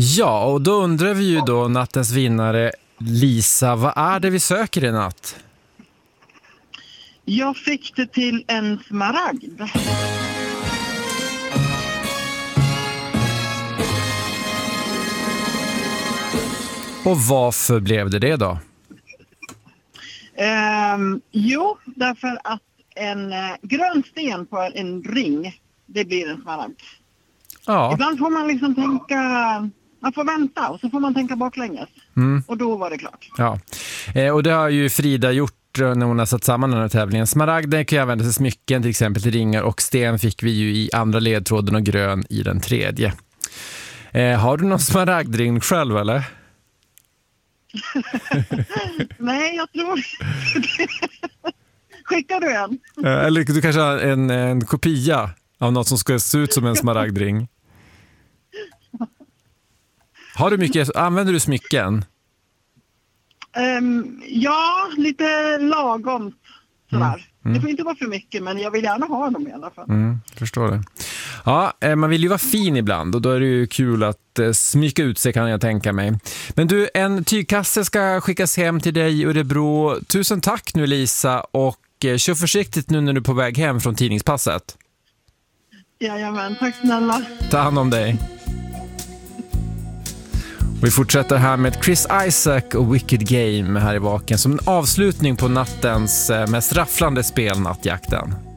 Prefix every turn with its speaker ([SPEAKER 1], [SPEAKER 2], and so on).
[SPEAKER 1] Ja, och då undrar vi ju då, nattens vinnare Lisa, vad är det vi söker i natt?
[SPEAKER 2] Jag fick det till en smaragd.
[SPEAKER 1] Och varför blev det då?
[SPEAKER 2] Jo, därför att en grön sten på en ring, det blir en smaragd.
[SPEAKER 1] Ja.
[SPEAKER 2] Ibland får man liksom tänka, man får vänta och så får man tänka baklänges. Och då var det klart.
[SPEAKER 1] Ja, och det har ju Frida gjort när hon har satt samman den här tävlingen. Smaragden kan ju användas till smycken, till exempel till ringar, och sten fick vi ju i andra ledtråden och grön i den tredje. Har du någon smaragdring själv eller?
[SPEAKER 2] Nej, jag tror Skickar du en?
[SPEAKER 1] Eller du kanske har en kopia av något som ska se ut som en smaragdring. Använder du smycken?
[SPEAKER 2] Ja, lite lagom sådär. Det får inte vara för mycket, men jag vill gärna ha dem i alla fall.
[SPEAKER 1] Förstår det. Ja, man vill ju vara fin ibland och då är det ju kul att smyka ut sig, kan jag tänka mig. Men du, en tygkasse ska skickas hem till dig i Örebro. Tusen tack nu Lisa, och kör försiktigt nu när du är på väg hem från tidningspasset.
[SPEAKER 2] Jajamän, tack snälla.
[SPEAKER 1] Ta hand om dig. Och vi fortsätter här med Chris Isaak och Wicked Game här i Vaken som en avslutning på nattens mest rafflande spel, Nattjakten.